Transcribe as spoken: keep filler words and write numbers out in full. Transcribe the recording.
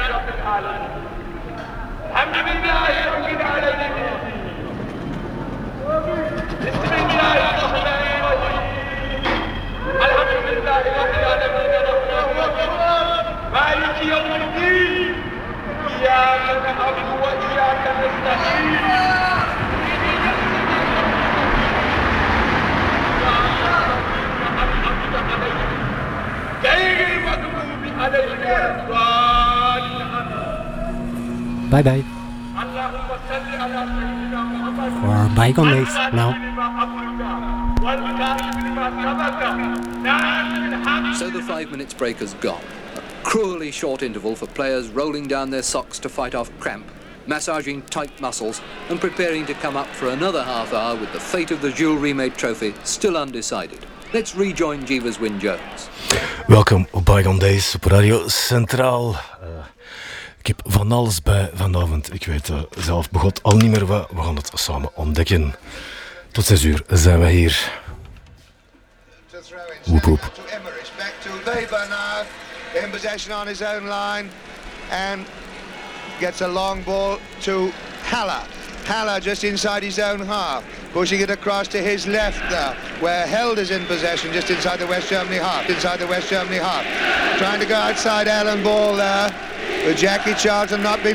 رب العالمين الحمد لله رب العالمين بسم الله الرحمن الرحيم الحمد لله رب العالمين الرحمن الرحيم مالك يوم الدين إياك نعبد وإياك نستعين Bye bye. For bygone days now. So the five minutes break has gone. A cruelly short interval for players rolling down their socks to fight off cramp, massaging tight muscles and preparing to come up for another half hour with the fate of the Jules Rimet trophy still undecided. Let's rejoin Jeeves Wyn-Jones. Welkom op Bygone Days op Radio Centraal. Uh, ik heb van alles bij vanavond. Ik weet uh, zelf begot al niet meer wat. We gaan het samen ontdekken. Tot zes uur zijn wij hier. Woep woep. Back to Weber now. In possession on his own line. And gets a long ball to Haller. Haller just inside his own half, pushing it across to his left now, where Held is in possession just inside the West Germany half, inside the West Germany half. Trying to go outside Allen Ball there, but Jackie Charlton not been